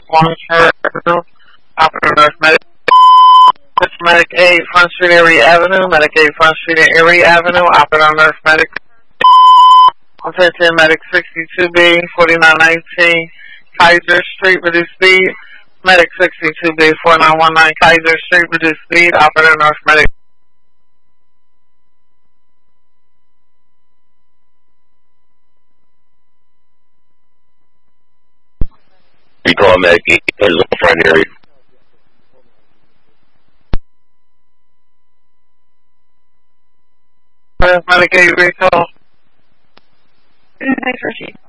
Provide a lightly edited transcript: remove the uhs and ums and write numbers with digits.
Avenue, Operator Nurse Medicaid, Front Street, Erie Avenue, Medicaid, Front Street, Erie Avenue, Operator Nurse Medic, Attention Medic 62B, 4919, Kaiser Street, reduced speed, Medic 62B, 4919, Kaiser Street, reduced speed, Operator Nurse Medic. Recall Medicaid, front area. Medicaid recall. Hi, Hershey.